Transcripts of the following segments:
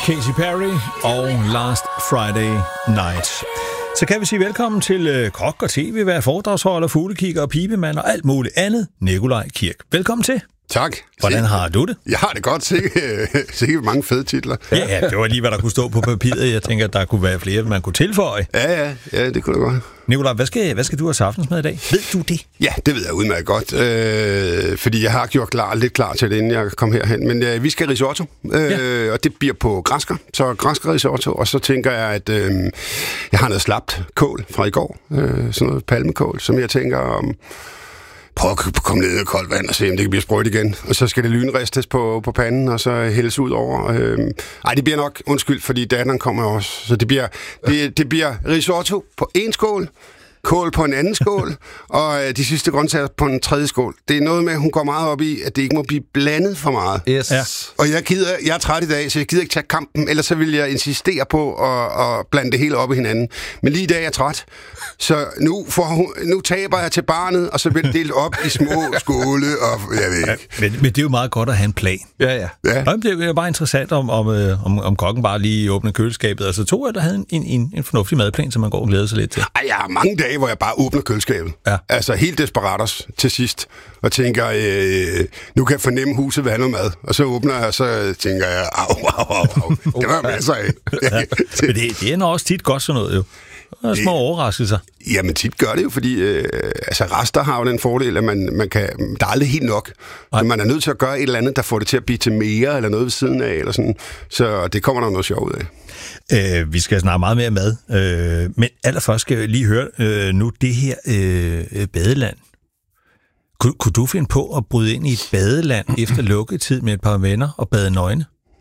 Katy Perry og Last Friday Night. Så kan vi sige velkommen til kok og tv-vært, foredragsholder, fuglekigger og pibemand og alt muligt andet. Nikolaj Kirk. Velkommen til. Tak. Hvordan har du det? Jeg har det godt. Sikkert mange fede titler. Ja, det var lige, hvad der kunne stå på papiret. Jeg tænker, at der kunne være flere, man kunne tilføje. Ja, det kunne det godt. Nikolaj, hvad skal du have aftensmad i dag? Ved du det? Ja, det ved jeg udmærket godt. Fordi jeg har gjort lidt klar til det, inden jeg kom herhen. Men vi skal risotto, og det bliver på græsker. Så græsker risotto, og så tænker jeg, at jeg har noget slapt kål fra i går. Sådan noget palmekål, som jeg tænker om... Prøv at komme ned i koldt vand og se, om det kan blive sprøjt igen. Og så skal det lynristes på panden, og så hældes ud over. Det bliver nok, undskyld, fordi datteren kommer også. Så det bliver risotto på en skål, kål på en anden skål, og de sidste grøntsager på en tredje skål. Det er noget med, at hun går meget op i, at det ikke må blive blandet for meget. Yes. Ja. Og jeg er træt i dag, så jeg gider ikke tage kampen, ellers så vil jeg insistere på at blande det hele op i hinanden. Men lige i dag er jeg træt, så nu taber jeg til barnet, og så bliver det delt op i små skåle, og jeg ved ikke. Ja, men det er jo meget godt at have en plan. Ja. Det er bare interessant, om kokken bare lige åbner køleskabet, og så tog jeg, der havde en fornuftig madplan, som man går og glæder sig lidt til. Jeg har mange dage, hvor jeg bare åbner køleskabet. Ja. Altså helt desperatos til sidst. Og tænker, nu kan jeg fornemme huset ved noget mad. Og så åbner jeg, og så tænker jeg, au. Det var masser af. Ja. Men det er nok også tit godt sådan noget jo. Og små overraskelser. Jamen tit gør det jo, fordi rester har jo den fordel, at man kan... Der er aldrig helt nok. Men man er nødt til at gøre et eller andet, der får det til at blive til mere, eller noget ved siden af, eller sådan. Så det kommer der noget sjovt ud af. Vi skal snakke meget mere mad, men allerførst skal jeg lige høre nu det her badeland. Kunne du finde på at bryde ind i et badeland efter lukketid med et par venner og bade nøgne?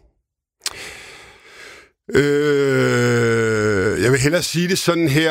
Jeg vil hellere sige det sådan her.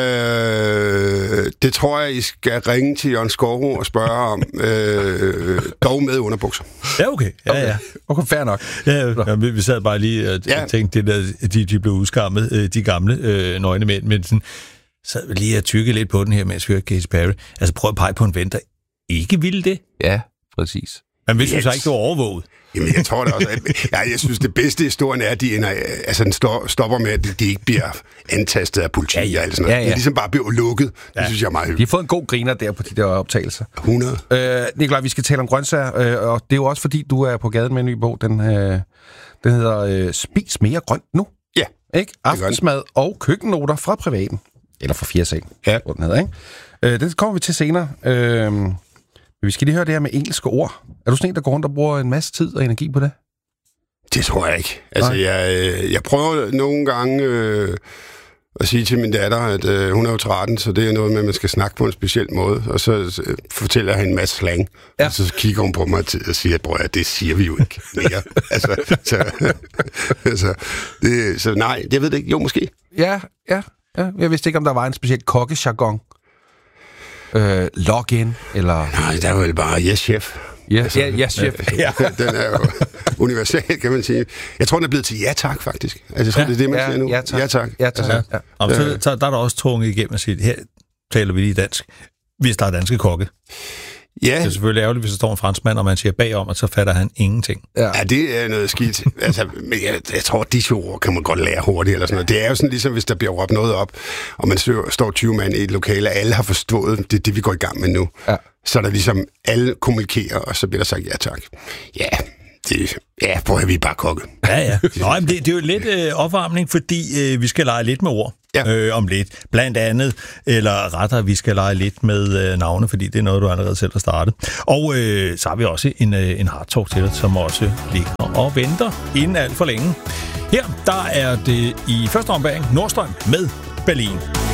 Det tror jeg, I skal ringe til Jørgen Skårro og spørge om. Dog med underbukser. Ja, okay. Ja. Okay, fair nok. Ja, vi sad bare lige og tænkte, de blev udskammet, de gamle nøgne mænd, men sådan, sad lige og tykke lidt på den her, mens vi hørte Katy Perry. Altså prøv at pege på en ven, der ikke ville det. Ja, præcis. Men hvis du så ikke, du overvåget. Jamen, jeg tror det også. Jeg synes, det bedste historien er, at den stopper med, at de ikke bliver antastet af politi og alt sådan noget. De ligesom bare bliver lukket. Det synes jeg er meget hyggeligt. De har fået en god griner der på de der optagelser. 100. Nikolaj, vi skal tale om grøntsager, og det er jo også fordi, du er på gaden med en ny bog. Den hedder Spis mere grønt nu. Ja. Ikke? Aftensmad og køkkennoter fra privaten. Eller fra 4C. Ja. Den hedder, ikke? Det kommer vi til senere. Men vi skal lige høre det her med engelske ord. Er du sådan en, der går rundt og bruger en masse tid og energi på det? Det tror jeg ikke. Altså, jeg prøver nogle gange at sige til min datter, at hun er jo 13, så det er noget med, at man skal snakke på en speciel måde. Og så fortæller jeg hende en masse slang. Ja. Og så kigger hun på mig og siger, at det siger vi jo ikke mere. Så nej, jeg ved det ikke. Jo, måske. Ja. Jeg vidste ikke, om der var en speciel kokkejargon. Login, eller... Nej, der er vel bare yes, chef. Yes, chef. Ja. Den er jo universal, kan man sige. Jeg tror, den er blevet til ja tak, faktisk. Altså, jeg tror, det er det, man siger nu. Ja tak. Så er der også tvunget igennem at sige, her taler vi lige dansk, hvis der er danske kokke. Ja. Det er selvfølgelig ærgerligt, hvis der står en franskmand, og man siger bagom, og så fatter han ingenting. Ja, det er noget skidt. Altså, jeg tror, at disse ord kan man godt lære hurtigt, eller sådan noget. Det er jo sådan ligesom, hvis der bliver råbt noget op, og man står 20 mand i et lokale, og alle har forstået, det er det, vi går i gang med nu. Ja. Så er der ligesom, alle kommunikerer, og så bliver der sagt ja tak. Prøv at vi bare kokke. Ja. Nå, men det er jo lidt opvarmning, fordi vi skal lege lidt med ord om lidt. Blandt andet, eller rettere, vi skal lege lidt med navne, fordi det er noget, du allerede selv har startet. Og så har vi også en hard talk til dig, som også ligger og venter inden alt for længe. Her, der er det i første ombæring Nordstrøm med Berlin.